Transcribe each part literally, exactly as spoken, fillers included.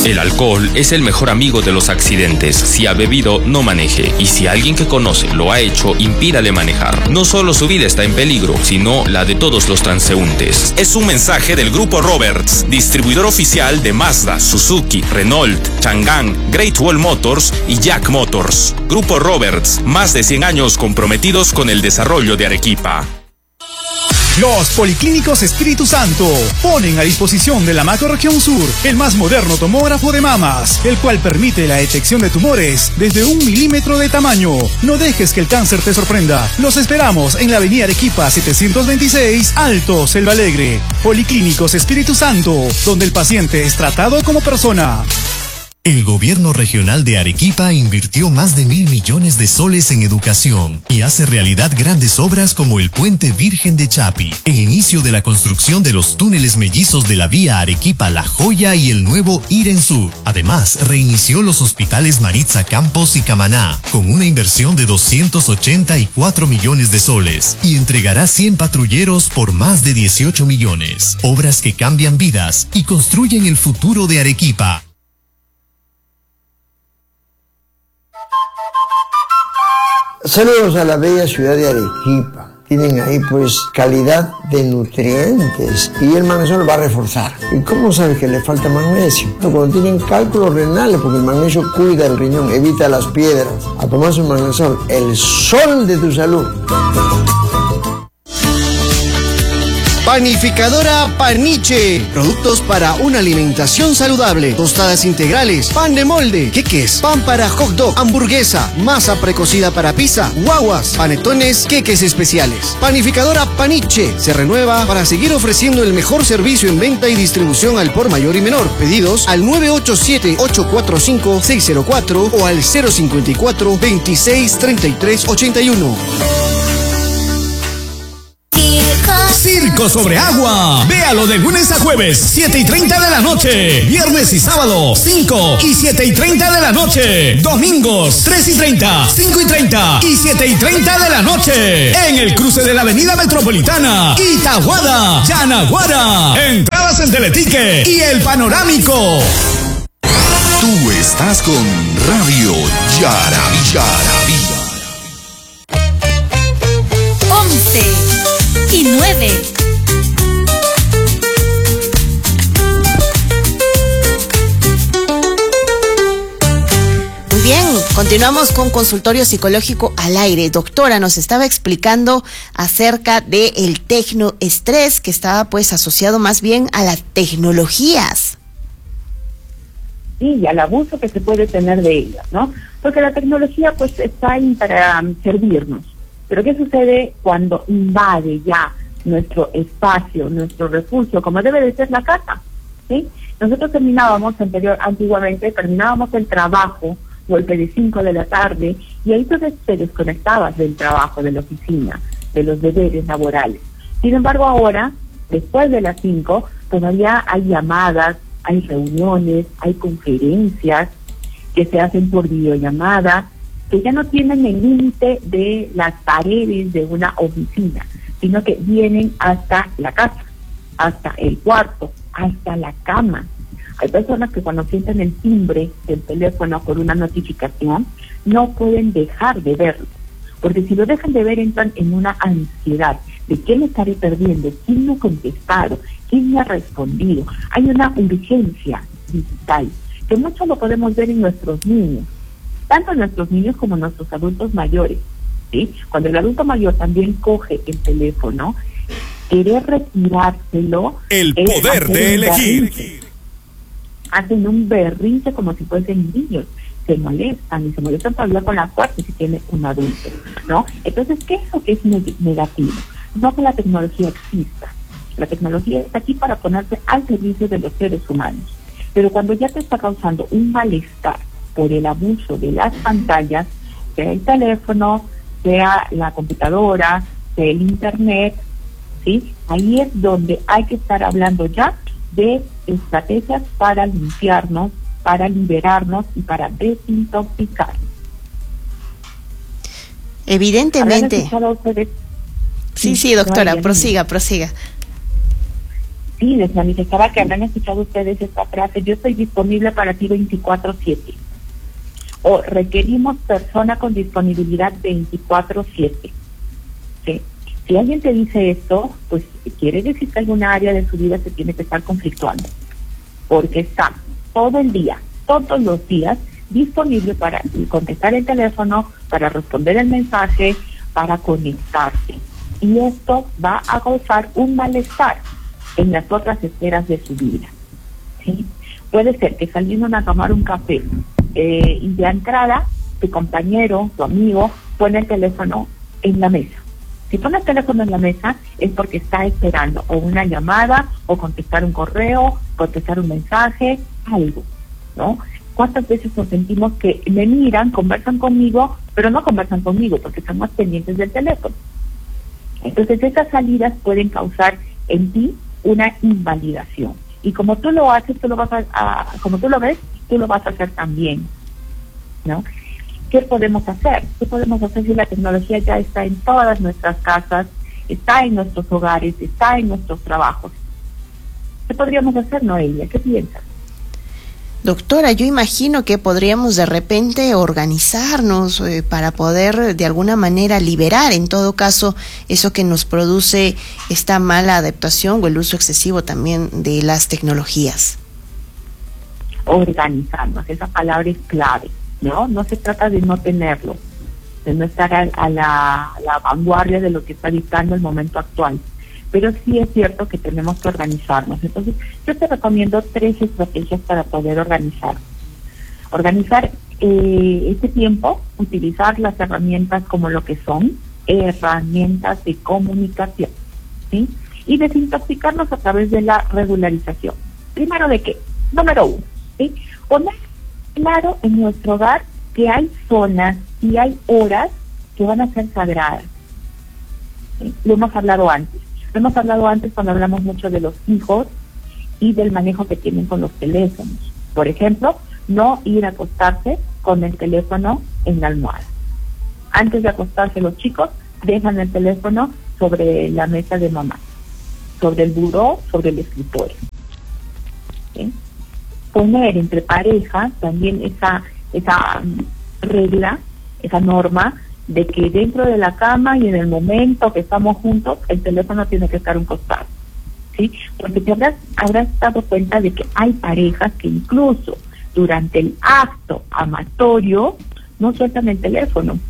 El alcohol es el mejor amigo de los accidentes. Si ha bebido, no maneje. Y si alguien que conoce lo ha hecho, impídale manejar. No solo su vida está en peligro, sino la de todos los transeúntes. Es un mensaje del Grupo Roberts, distribuidor oficial de Mazda, Suzuki, Renault, Chang'an, Great Wall Motors y Jack Motors. Grupo Roberts, más de cien años comprometidos con el desarrollo de Arequipa. Los Policlínicos Espíritu Santo ponen a disposición de la Macrorregión Sur el más moderno tomógrafo de mamas, el cual permite la detección de tumores desde un milímetro de tamaño. No dejes que el cáncer te sorprenda. Los esperamos en la avenida Arequipa setecientos veintiséis, Alto, Selva Alegre. Policlínicos Espíritu Santo, donde el paciente es tratado como persona. El gobierno regional de Arequipa invirtió más de mil millones de soles en educación y hace realidad grandes obras como el Puente Virgen de Chapi, el inicio de la construcción de los túneles mellizos de la vía Arequipa-La Joya y el nuevo Irensur. Además, reinició los hospitales Maritza Campos y Camaná, con una inversión de doscientos ochenta y cuatro millones de soles, y entregará cien patrulleros por más de dieciocho millones. Obras que cambian vidas y construyen el futuro de Arequipa. Saludos a la bella ciudad de Arequipa. Tienen ahí pues calidad de nutrientes y el magnesio lo va a reforzar. ¿Y cómo sabes que le falta magnesio? Cuando tienen cálculos renales, porque el magnesio cuida el riñón, evita las piedras. A tomarse un magnesol, el sol de tu salud. Panificadora Paniche. Productos para una alimentación saludable. Tostadas integrales, pan de molde, queques, pan para hot dog, hamburguesa, masa precocida para pizza, guaguas, panetones, queques especiales. Panificadora Paniche se renueva para seguir ofreciendo el mejor servicio en venta y distribución al por mayor y menor. Pedidos al nueve ocho siete, ocho cuatro cinco, seis cero cuatro o al cero cinco cuatro, veintiséis, treinta y tres, ochenta y uno. Circo sobre Agua. Véalo de lunes a jueves, siete y treinta de la noche. Viernes y sábado, cinco y siete y treinta de la noche. Domingos, tres y treinta, cinco y treinta y siete y treinta de la noche. En el cruce de la avenida Metropolitana, Itaguada, Yanaguara. Entradas en Teletique y El Panorámico. Tú estás con Radio Yaraví. Yaraví. once y nueve. Muy bien, continuamos con consultorio psicológico al aire. Doctora, nos estaba explicando acerca del tecnoestrés que estaba pues asociado más bien a las tecnologías. Sí, y al abuso que se puede tener de ellas, ¿no? Porque la tecnología pues está ahí para um, servirnos. Pero ¿qué sucede cuando invade ya nuestro espacio, nuestro refugio, como debe de ser la casa? ¿Sí? Nosotros terminábamos anterior, antiguamente, terminábamos el trabajo, golpe de cinco de la tarde, y ahí te, te desconectabas del trabajo, de la oficina, de los deberes laborales. Sin embargo, ahora, después de las cinco, todavía hay llamadas, hay reuniones, hay conferencias que se hacen por videollamada, que ya no tienen el límite de las paredes de una oficina, sino que vienen hasta la casa, hasta el cuarto, hasta la cama. Hay personas que cuando sienten el timbre del teléfono por una notificación, no pueden dejar de verlo, porque si lo dejan de ver entran en una ansiedad de qué me estaré perdiendo, quién me ha contestado, quién me ha respondido. Hay una urgencia digital, que mucho lo podemos ver en nuestros niños, tanto nuestros niños como nuestros adultos mayores, ¿sí? Cuando el adulto mayor también coge el teléfono, querer retirárselo, el poder de elegir. Berrinche. Hacen un berrinche como si fuesen niños, se molestan y se molestan todavía con la fuerza si tiene un adulto, ¿no? Entonces, ¿qué es lo que es negativo? No que la tecnología exista, la tecnología está aquí para ponerse al servicio de los seres humanos, pero cuando ya te está causando un malestar por el abuso de las pantallas, sea el teléfono, sea la computadora, sea el internet, ¿sí? Ahí es donde hay que estar hablando ya de estrategias para limpiarnos, para liberarnos y para desintoxicar. Evidentemente. Sí, sí, doctora, prosiga, prosiga. Sí, les manifestaba que habrán escuchado ustedes esta frase: yo estoy disponible para ti veinticuatro siete. O requerimos persona con disponibilidad veinticuatro siete. ¿Sí? Si alguien te dice esto, pues quiere decir que alguna área de su vida se tiene que estar conflictuando, porque está todo el día, todos los días, disponible para contestar el teléfono, para responder el mensaje, para conectarse. Y esto va a causar un malestar en las otras esferas de su vida. ¿Sí? Puede ser que saliendo a tomar un café eh, y de entrada tu compañero, tu amigo, pone el teléfono en la mesa. Si pone el teléfono en la mesa es porque está esperando o una llamada, o contestar un correo, contestar un mensaje, algo, ¿no? ¿Cuántas veces nos sentimos que me miran, conversan conmigo, pero no conversan conmigo porque están más pendientes del teléfono? Entonces esas salidas pueden causar en ti una invalidación. Y como tú lo haces, tú lo vas a, a como tú lo ves, tú lo vas a hacer también, ¿no? ¿Qué podemos hacer? ¿Qué podemos hacer si la tecnología ya está en todas nuestras casas, está en nuestros hogares, está en nuestros trabajos? ¿Qué podríamos hacer, Noelia? ¿Qué piensas? Doctora, yo imagino que podríamos de repente organizarnos eh, para poder de alguna manera liberar, en todo caso, eso que nos produce esta mala adaptación o el uso excesivo también de las tecnologías. Organizarnos, esa palabra es clave, ¿no? No se trata de no tenerlo, de no estar a, a, la, a la vanguardia de lo que está dictando el momento actual. Pero sí es cierto que tenemos que organizarnos. Entonces, yo te recomiendo tres estrategias para poder organizar. Organizar eh, este tiempo, utilizar las herramientas como lo que son, herramientas de comunicación, ¿sí? Y desintoxicarnos a través de la regularización. Primero, ¿de qué? Número uno, ¿sí? Poner claro en nuestro hogar que hay zonas y hay horas que van a ser sagradas. ¿Sí? Lo hemos hablado antes. Lo hemos hablado antes cuando hablamos mucho de los hijos y del manejo que tienen con los teléfonos. Por ejemplo, no ir a acostarse con el teléfono en la almohada. Antes de acostarse los chicos, dejan el teléfono sobre la mesa de mamá, sobre el buró, sobre el escritorio. ¿Sí? Poner entre parejas también esa, esa regla, esa norma, de que dentro de la cama y en el momento que estamos juntos, el teléfono tiene que estar a un costado, ¿sí? Porque te habrás, habrás dado cuenta de que hay parejas que incluso durante el acto amatorio no sueltan el teléfono.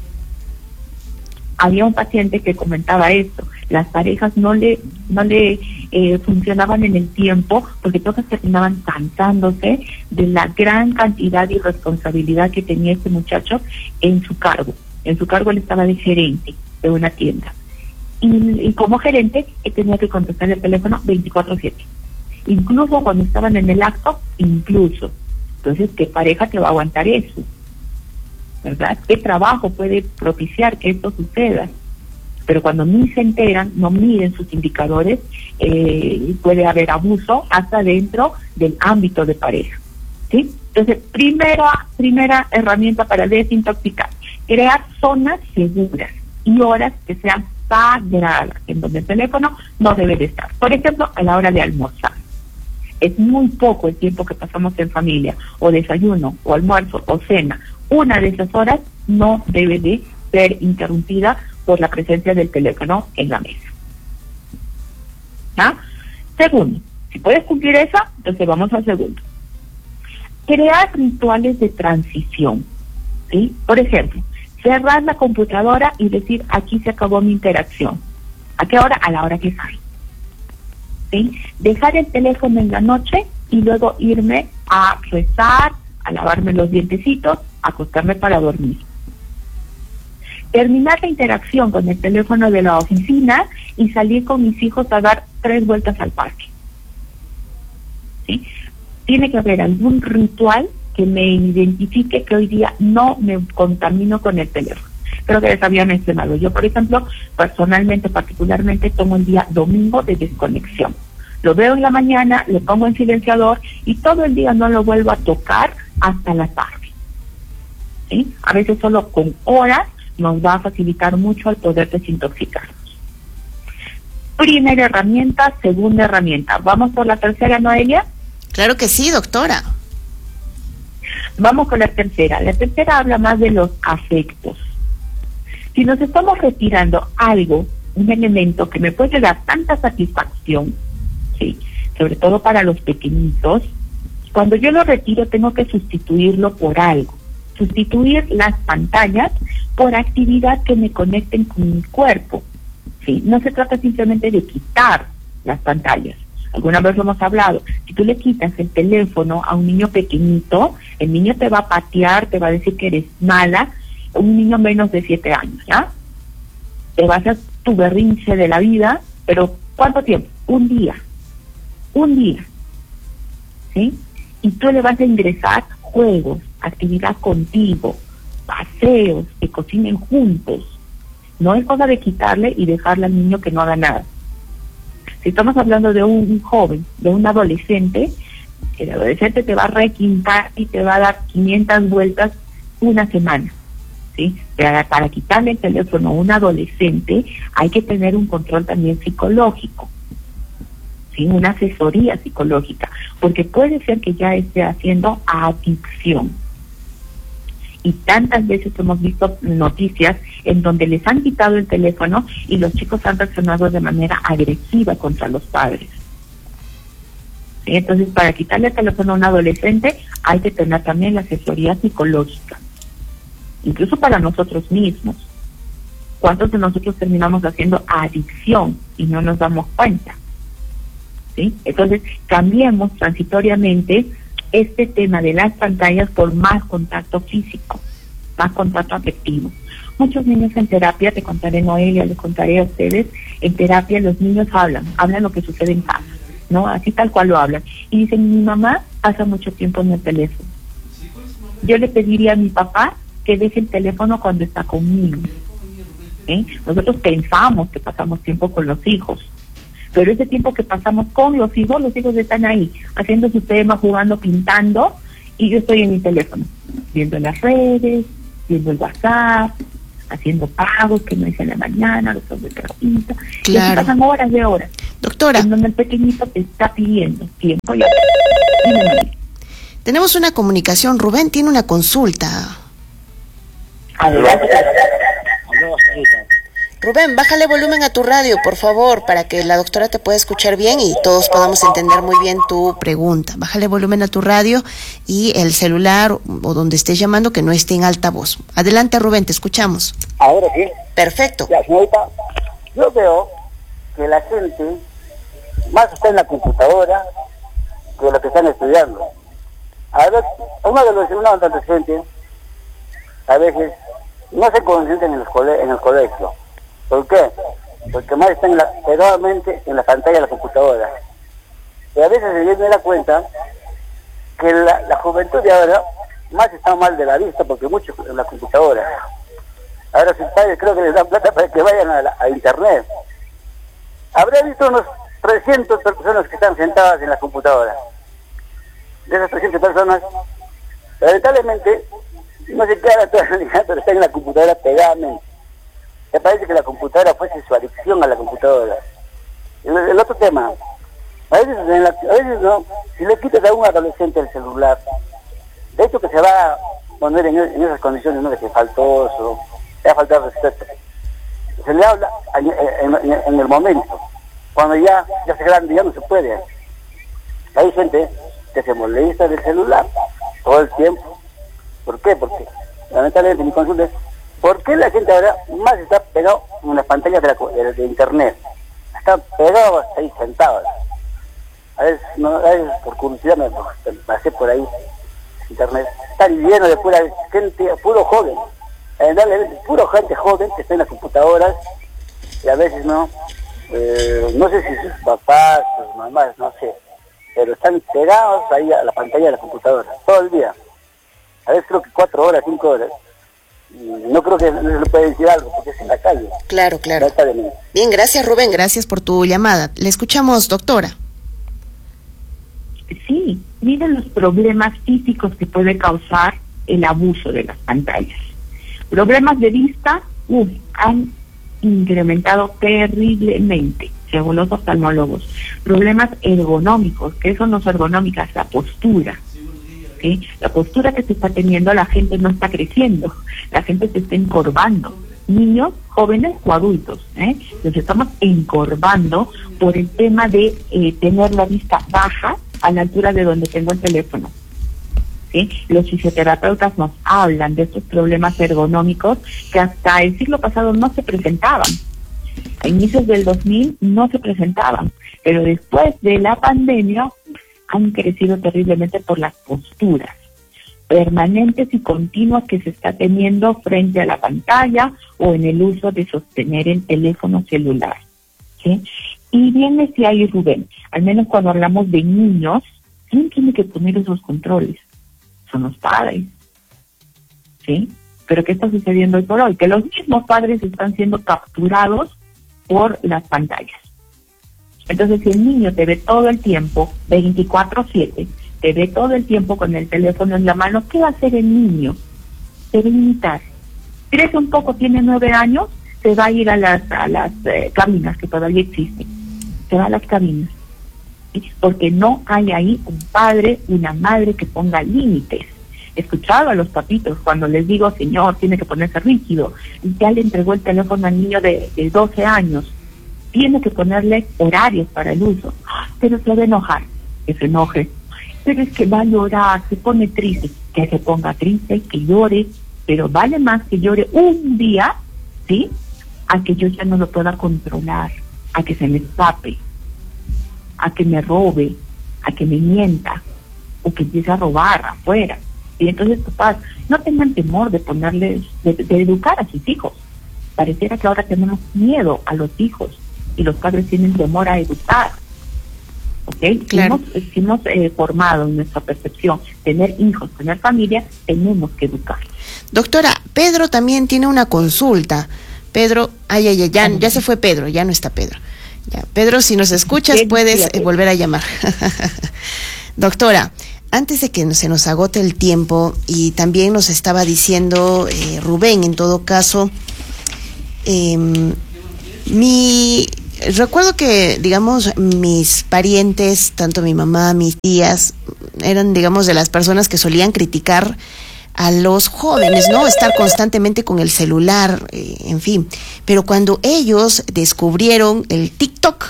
Había un paciente que comentaba esto: las parejas no le no le eh, funcionaban en el tiempo porque todas terminaban cansándose de la gran cantidad y responsabilidad que tenía este muchacho en su cargo. En su cargo él estaba de gerente de una tienda. Y, y como gerente, él tenía que contestar el teléfono veinticuatro siete. Incluso cuando estaban en el acto, incluso. Entonces, ¿qué pareja te va a aguantar eso? ¿Verdad? ¿Qué trabajo puede propiciar que esto suceda? Pero cuando ni se enteran, no miden sus indicadores, eh, puede haber abuso hasta dentro del ámbito de pareja. ¿Sí? Entonces, primera, primera herramienta para desintoxicar: crear zonas seguras y horas que sean sagradas, en donde el teléfono no debe de estar. Por ejemplo, a la hora de almorzar. Es muy poco el tiempo que pasamos en familia, o desayuno, o almuerzo, o cena. Una de esas horas no debe de ser interrumpida por la presencia del teléfono en la mesa. ¿Ah? Segundo, si puedes cumplir esa, entonces vamos al segundo. Crear rituales de transición, ¿sí? Por ejemplo, cerrar la computadora y decir: aquí se acabó mi interacción. ¿A qué hora? A la hora que salgo. ¿Sí? Dejar el teléfono en la noche y luego irme a rezar, a lavarme los dientecitos, a acostarme para dormir. Terminar la interacción con el teléfono de la oficina y salir con mis hijos a dar tres vueltas al parque. ¿Sí? Tiene que haber algún ritual que me identifique que hoy día no me contamino con el teléfono. Creo que les había mencionado. Yo, por ejemplo, personalmente, particularmente, tomo el día domingo de desconexión. Lo veo en la mañana, lo pongo en silenciador y todo el día no lo vuelvo a tocar hasta la tarde. ¿Sí? A veces solo con horas nos va a facilitar mucho el poder desintoxicarnos. Primera herramienta, segunda herramienta. ¿Vamos por la tercera, Noelia? Claro que sí, doctora. Vamos con la tercera. La tercera habla más de los afectos. Si nos estamos retirando algo, un elemento que me puede dar tanta satisfacción, sí, sobre todo para los pequeñitos, cuando yo lo retiro tengo que sustituirlo por algo. Sustituir las pantallas por actividad que me conecten con mi cuerpo. Sí, no se trata simplemente de quitar las pantallas. Alguna vez lo hemos hablado. Si tú le quitas el teléfono a un niño pequeñito, el niño te va a patear, te va a decir que eres mala. Un niño menos de siete años, ¿ya? Te va a hacer tu berrinche de la vida, pero ¿cuánto tiempo? Un día. Un día. ¿Sí? Y tú le vas a ingresar juegos, actividad contigo, paseos, que cocinen juntos. No es cosa de quitarle y dejarle al niño que no haga nada. Si estamos hablando de un joven, de un adolescente, el adolescente te va a requintar y te va a dar quinientas vueltas una semana. ¿Sí? Para, para quitarle el teléfono a un adolescente hay que tener un control también psicológico, ¿sí? Una asesoría psicológica, porque puede ser que ya esté haciendo adicción. Y tantas veces hemos visto noticias en donde les han quitado el teléfono y los chicos han reaccionado de manera agresiva contra los padres. ¿Sí? Entonces, para quitarle el teléfono a un adolescente hay que tener también la asesoría psicológica. Incluso para nosotros mismos. ¿Cuántos de nosotros terminamos haciendo adicción y no nos damos cuenta? ¿Sí? Entonces, cambiemos transitoriamente este tema de las pantallas por más contacto físico, más contacto afectivo. Muchos niños en terapia, te contaré, Noelia, les contaré a ustedes, en terapia los niños hablan, hablan lo que sucede en casa, ¿no? Así tal cual lo hablan. Y dicen, mi mamá pasa mucho tiempo en el teléfono. Yo le pediría a mi papá que deje el teléfono cuando está conmigo. ¿Eh? Nosotros pensamos que pasamos tiempo con los hijos, pero ese tiempo que pasamos con los hijos, los hijos están ahí, haciendo su tema, jugando, pintando, y yo estoy en mi teléfono, viendo las redes, viendo el WhatsApp, haciendo pagos que no hice en la mañana, los de cartita, y así pasan horas de horas. Doctora. En donde el pequeñito te está pidiendo tiempo. Ya. Tenemos una comunicación, Rubén tiene una consulta. Adelante. Rubén, bájale volumen a tu radio, por favor, para que la doctora te pueda escuchar bien y todos podamos entender muy bien tu pregunta. Bájale volumen a tu radio y el celular o donde estés llamando que no esté en alta voz. Adelante, Rubén, te escuchamos. Ahora sí. Perfecto. Ya, señorita, yo veo que la gente más está en la computadora que lo que están estudiando. A ver, uno de los alumnos adolescentes a veces no se concentran en, cole en el colegio. ¿Por qué? Porque más están la, pedagogamente en la pantalla de la computadora. Y a veces se viene a dar cuenta que la, la juventud de ahora más está mal de la vista porque mucho en la computadora. Ahora sus padres creo que les dan plata para que vayan a, la, a internet. Habré visto unos trescientas personas que están sentadas en la computadora. De esas trescientas personas, lamentablemente, no se queda toda la liga, pero está en la computadora pegadamente. Me parece que la computadora fuese su adicción a la computadora. El, el otro tema, a veces, en la, a veces no, si le quitas a un adolescente el celular, de hecho que se va a poner en, en esas condiciones, no, de que es faltoso, le va a faltar respeto. Se le habla en, en, en, en el momento, cuando ya, ya se grande, ya no se puede. Hay gente que se molesta del celular todo el tiempo. ¿Por qué? Porque lamentablemente mi consulta es ¿por qué la gente ahora más está pegado en las pantallas de, la, de, de internet? Están pegados ahí sentados. A veces, no, a veces por curiosidad me, me pasé por ahí internet. Está lleno de pura gente, puro joven. Lamentablemente puro gente joven que está en las computadoras y a veces no, eh, no sé si sus papás, sus mamás, no sé, pero están pegados ahí a la pantalla de la computadora todo el día. A veces creo que cuatro horas, cinco horas. Y no creo que no se le puede decir algo porque es en la calle. Claro, claro. Bien, gracias Rubén, gracias por tu llamada. Le escuchamos, doctora. Sí, miren los problemas físicos que puede causar el abuso de las pantallas. Problemas de vista, uy, hay incrementado terriblemente, según los oftalmólogos. Problemas ergonómicos, que eso no es ergonómica, es la postura. ¿Sí? La postura que se está teniendo, la gente no está creciendo, la gente se está encorvando, niños, jóvenes o adultos, ¿eh? Nos estamos encorvando por el tema de eh, tener la vista baja a la altura de donde tengo el teléfono. ¿Sí? Los fisioterapeutas nos hablan de estos problemas ergonómicos que hasta el siglo pasado no se presentaban. A inicios del dos mil no se presentaban, pero después de la pandemia han crecido terriblemente por las posturas permanentes y continuas que se está teniendo frente a la pantalla o en el uso de sostener el teléfono celular. ¿Sí? Y bien decía ahí Rubén, al menos cuando hablamos de niños, ¿quién tiene que poner esos controles? Son los padres. ¿Sí? Pero ¿qué está sucediendo hoy por hoy? Que los mismos padres están siendo capturados por las pantallas. Entonces, si el niño te ve todo el tiempo, veinticuatro siete, te ve todo el tiempo con el teléfono en la mano, ¿qué va a hacer el niño? Se va a imitar. Crece un poco, tiene nueve años, se va a ir a las, a las eh, cabinas que todavía existen. Se va a las cabinas. ¿Sí? Porque no hay ahí un padre, una madre que ponga límites. He escuchado a los papitos cuando les digo, señor, tiene que ponerse rígido. Y ya le entregó el teléfono al niño de, de doce años. Tiene que ponerle horarios para el uso, pero se va a enojar, que se enoje, pero es que va a llorar, se pone triste, que se ponga triste, que llore, pero vale más que llore un día, ¿sí?, a que yo ya no lo pueda controlar, a que se me escape, a que me robe, a que me mienta, o que empiece a robar afuera. Y entonces, papás, no tengan temor de ponerles, de, de educar a sus hijos. Pareciera que ahora tenemos miedo a los hijos, y los padres tienen temor a educar. ¿Ok? Claro. Si hemos, si hemos eh, formado en nuestra percepción tener hijos, tener familia, tenemos que educar. Doctora, Pedro también tiene una consulta. Pedro, ay, ay, ay, ya, ya se fue Pedro, ya no está Pedro. Ya, Pedro, si nos escuchas, puedes eh, volver a llamar. Doctora, antes de que se nos agote el tiempo, y también nos estaba diciendo eh, Rubén, en todo caso, eh, mi... Recuerdo que, digamos, mis parientes, tanto mi mamá, mis tías, eran, digamos, de las personas que solían criticar a los jóvenes, ¿no? Estar constantemente con el celular, eh, en fin. Pero cuando ellos descubrieron el TikTok,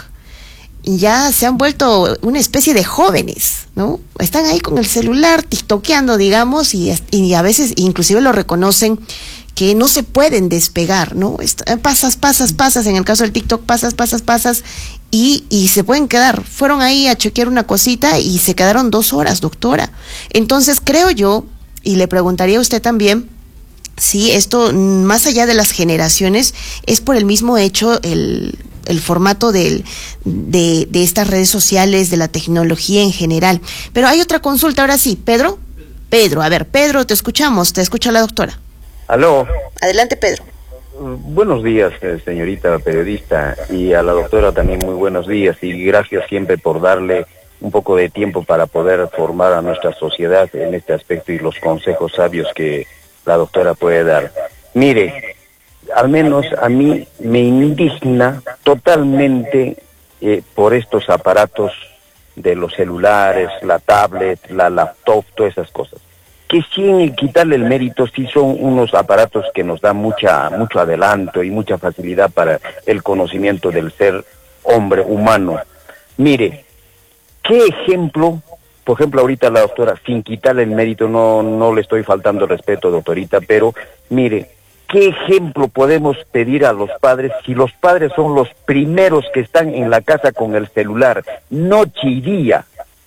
ya se han vuelto una especie de jóvenes, ¿no? Están ahí con el celular, tiktokeando, digamos, y, y a veces inclusive lo reconocen, que no se pueden despegar, ¿no? Pasas, pasas, pasas, en el caso del TikTok, pasas, pasas, pasas, y, y se pueden quedar. Fueron ahí a chequear una cosita y se quedaron dos horas, doctora. Entonces, creo yo, y le preguntaría a usted también, si esto, más allá de las generaciones, es por el mismo hecho, el, el formato del, de, de estas redes sociales, de la tecnología en general. Pero hay otra consulta, ahora sí. ¿Pedro? Pedro, a ver, Pedro, te escuchamos, te escucha la doctora. Aló. Adelante, Pedro. Buenos días, señorita periodista, y a la doctora también muy buenos días, y gracias siempre por darle un poco de tiempo para poder formar a nuestra sociedad en este aspecto y los consejos sabios que la doctora puede dar. Mire, al menos a mí me indigna totalmente eh, por estos aparatos de los celulares, la tablet, la laptop, todas esas cosas, que sin quitarle el mérito, sí son unos aparatos que nos dan mucha, mucho adelanto y mucha facilidad para el conocimiento del ser hombre humano. Mire, ¿qué ejemplo? Por ejemplo, ahorita la doctora, sin quitarle el mérito, no, no le estoy faltando respeto, doctorita, pero mire, ¿qué ejemplo podemos pedir a los padres si los padres son los primeros que están en la casa con el celular, noche y día?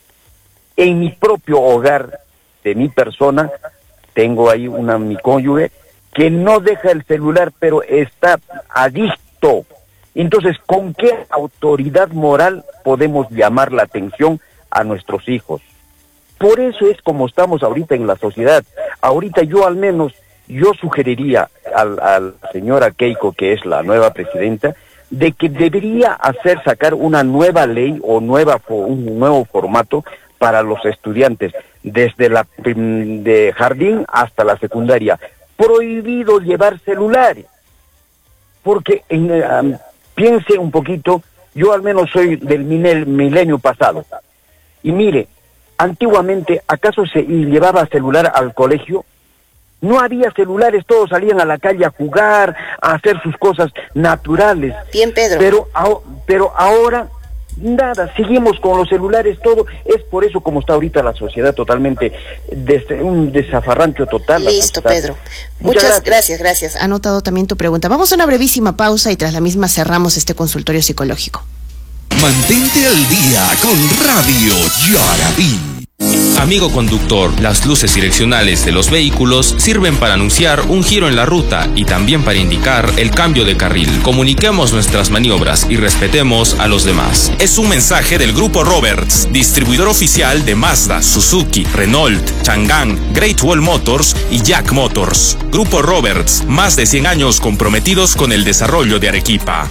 En mi propio hogar, de mi persona, tengo ahí una mi cónyuge que no deja el celular, pero está adicto. Entonces, ¿con qué autoridad moral podemos llamar la atención a nuestros hijos? Por eso es como estamos ahorita en la sociedad. Ahorita yo al menos, yo sugeriría al, a la señora Keiko, que es la nueva presidenta, de que debería hacer sacar una nueva ley o nueva un nuevo formato para los estudiantes, desde la de jardín hasta la secundaria. Prohibido llevar celulares. porque en, um, piense un poquito, yo al menos soy del milenio pasado, y mire, antiguamente, ¿acaso se llevaba celular al colegio? No había celulares, todos salían a la calle a jugar, a hacer sus cosas naturales. Bien, Pedro. Pero, pero ahora, nada, seguimos con los celulares, todo. Es por eso como está ahorita la sociedad totalmente, desde un desafarrancho total. Listo, Pedro. Muchas, Muchas gracias. gracias, gracias. Ha anotado también tu pregunta. Vamos a una brevísima pausa y tras la misma cerramos este consultorio psicológico. Mantente al día con Radio Yarabí. Amigo conductor, las luces direccionales de los vehículos sirven para anunciar un giro en la ruta y también para indicar el cambio de carril. Comuniquemos nuestras maniobras y respetemos a los demás. Es un mensaje del Grupo Roberts, distribuidor oficial de Mazda, Suzuki, Renault, Chang'an, Great Wall Motors y Jack Motors. Grupo Roberts, más de cien años comprometidos con el desarrollo de Arequipa.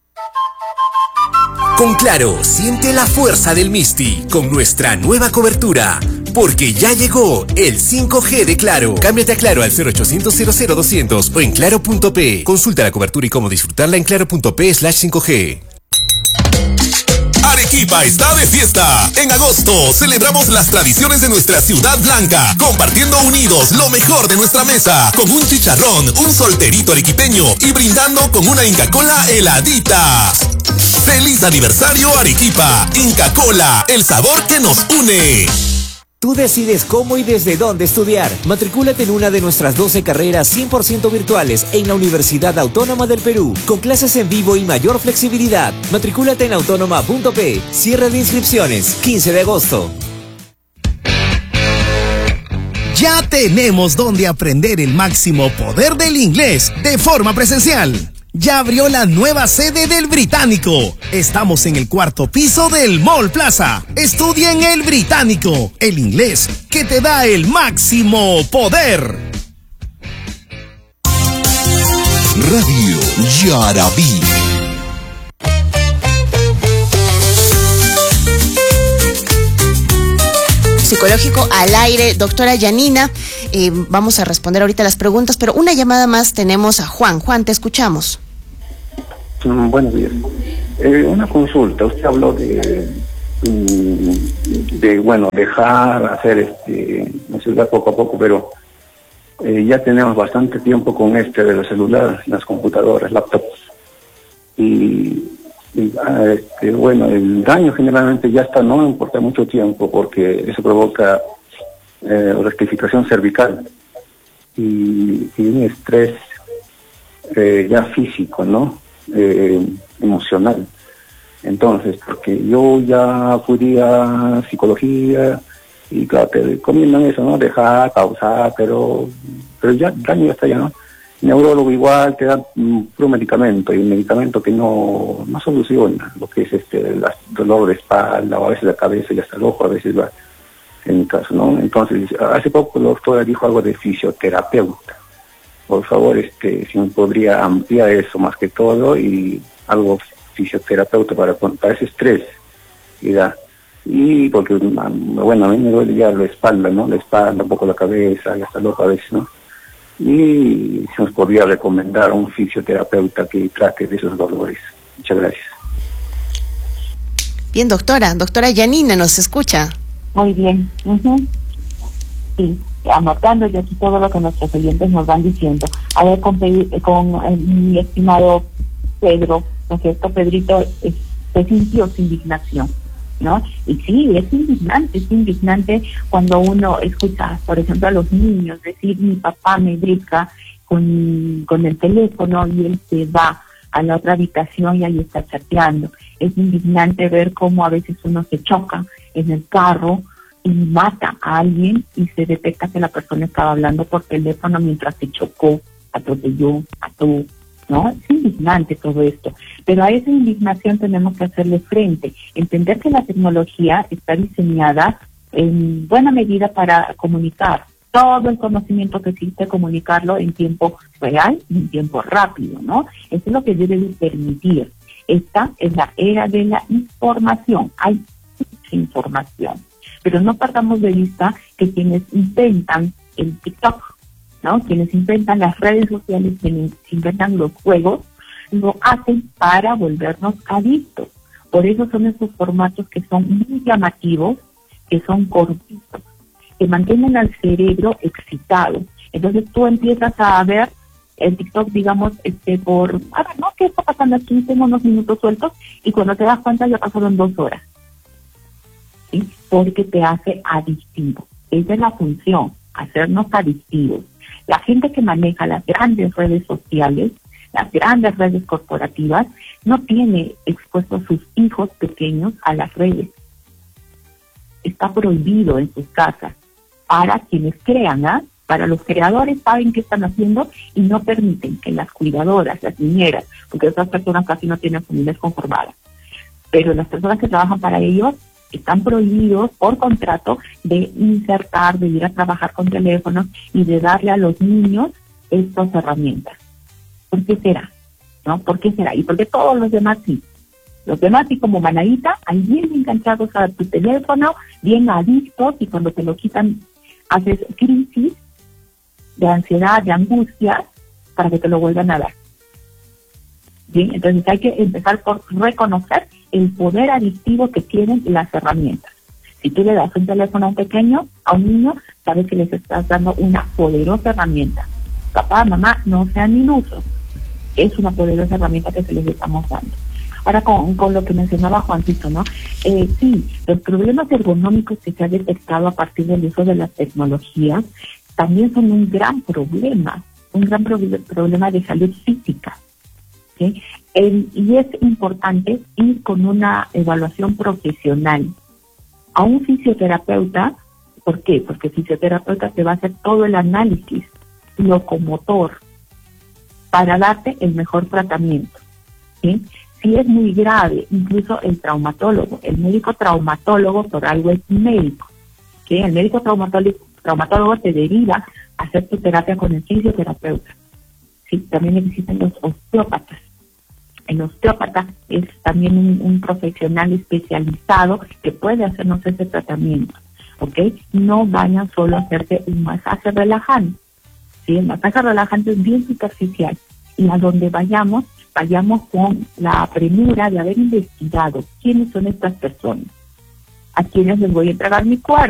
Con Claro, siente la fuerza del Misti con nuestra nueva cobertura, porque ya llegó el cinco G de Claro. Cámbiate a Claro al cero ochocientos cero cero doscientos o en claro punto pe. Consulta la cobertura y cómo disfrutarla en claro punto pe slash cinco G. Arequipa está de fiesta. En agosto celebramos las tradiciones de nuestra ciudad blanca, compartiendo unidos lo mejor de nuestra mesa, con un chicharrón, un solterito arequipeño y brindando con una Inca Kola heladita. ¡Feliz aniversario Arequipa! Inca Kola, el sabor que nos une. Tú decides cómo y desde dónde estudiar. Matricúlate en una de nuestras doce carreras cien por ciento virtuales en la Universidad Autónoma del Perú, con clases en vivo y mayor flexibilidad. Matricúlate en autónoma punto pe. Cierre de inscripciones, quince de agosto. Ya tenemos donde aprender el máximo poder del inglés de forma presencial. Ya abrió la nueva sede del Británico. Estamos en el cuarto piso del Mall Plaza. Estudia en el Británico, el inglés que te da el máximo poder. Radio Yarabí. Psicológico al aire, doctora Yanina, eh, vamos a responder ahorita las preguntas, pero una llamada más tenemos a Juan. Juan, te escuchamos. Mm, buenos días. Eh, una consulta, usted habló de, de bueno, dejar hacer este, la ciudad poco a poco, pero eh, ya tenemos bastante tiempo con este de los celulares, las computadoras, laptops, y, y este, bueno, el daño generalmente ya está, no importa mucho tiempo, porque eso provoca eh, rectificación cervical y, y un estrés eh, ya físico, ¿no? Eh, emocional. Entonces, porque yo ya fui a psicología y claro, te recomiendan eso, ¿no? Dejar, pausar, pero pero ya el daño ya está ya, ¿no? Neurólogo igual te da un puro medicamento, y un medicamento que no, no soluciona lo que es este el dolor de espalda, o a veces la cabeza y hasta el ojo, a veces va, en mi caso, ¿no? Entonces, hace poco la doctora dijo algo de fisioterapeuta. Por favor, este, si me podría ampliar eso más que todo, y algo fisioterapeuta para, para ese estrés, ¿verdad? Y porque, bueno, a mí me duele ya la espalda, ¿no? La espalda, un poco la cabeza, y hasta el ojo a veces, ¿no? Y se nos podría recomendar a un fisioterapeuta que trate de esos dolores. Muchas gracias. Bien, doctora. Doctora Yanina, ¿nos escucha? Muy bien. Uh-huh. Sí, anotando yo aquí todo lo que nuestros oyentes nos van diciendo. A ver, con, con eh, mi estimado Pedro, ¿no es cierto? Pedrito, es, se sintió su indignación, ¿no? Y sí, es indignante, es indignante cuando uno escucha, por ejemplo, a los niños decir, mi papá me grita con, con el teléfono y él se va a la otra habitación y ahí está chateando. Es indignante ver cómo a veces uno se choca en el carro y mata a alguien y se detecta que la persona estaba hablando por teléfono mientras se chocó, atropelló, mató, ¿no? Es indignante todo esto, pero a esa indignación tenemos que hacerle frente, entender que la tecnología está diseñada en buena medida para comunicar todo el conocimiento que existe, comunicarlo en tiempo real y en tiempo rápido, ¿no? Eso es lo que debe de permitir. Esta es la era de la información, hay mucha información, pero no perdamos de vista que quienes inventan el TikTok, ¿no? Quienes inventan las redes sociales, quienes inventan los juegos, lo hacen para volvernos adictos. Por eso son esos formatos que son muy llamativos, que son cortitos, que mantienen al cerebro excitado. Entonces tú empiezas a ver el TikTok, digamos, este por, a ver, ¿no? ¿Qué está pasando aquí? Tengo unos minutos sueltos y cuando te das cuenta ya pasaron dos horas. ¿Sí? Porque te hace adictivo. Esa es la función, hacernos adictivos. La gente que maneja las grandes redes sociales, las grandes redes corporativas, no tiene expuestos a sus hijos pequeños a las redes. Está prohibido en sus casas. Para quienes crean, ¿ah? ¿eh? Para los creadores saben qué están haciendo y no permiten que las cuidadoras, las niñeras, porque esas personas casi no tienen familias conformadas, pero las personas que trabajan para ellos están prohibidos por contrato de insertar, de ir a trabajar con teléfonos y de darle a los niños estas herramientas. ¿Por qué será? ¿No? ¿Por qué será? Y porque todos los demás sí. Los demás sí, como manadita, ahí bien enganchados a tu teléfono, bien adictos, y cuando te lo quitan haces crisis de ansiedad, de angustia, para que te lo vuelvan a dar. Bien, entonces hay que empezar por reconocer el poder adictivo que tienen las herramientas. Si tú le das un teléfono a un pequeño, a un niño, sabes que les estás dando una poderosa herramienta. Papá, mamá, no sean ilusos. Es una poderosa herramienta que se les estamos dando. Ahora, con, con lo que mencionaba Juancito, ¿no? Eh, sí, los problemas ergonómicos que se han detectado a partir del uso de las tecnologías también son un gran problema, un gran pro- problema de salud física. ¿Sí? El, y es importante ir con una evaluación profesional a un fisioterapeuta. ¿Por qué? Porque el fisioterapeuta te va a hacer todo el análisis locomotor para darte el mejor tratamiento. ¿Sí? Si es muy grave, incluso el traumatólogo, el médico traumatólogo por algo es médico. ¿Sí? El médico traumatólogo, traumatólogo te deriva a hacer tu terapia con el fisioterapeuta. ¿Sí? También existen los osteópatas. El osteópata es también un, un profesional especializado que puede hacernos ese tratamiento, ¿ok? No vayan solo a hacerte un masaje relajante, ¿sí? El masaje relajante es bien superficial y a donde vayamos, vayamos con la premura de haber investigado quiénes son estas personas, a quienes les voy a entregar mi cuarto.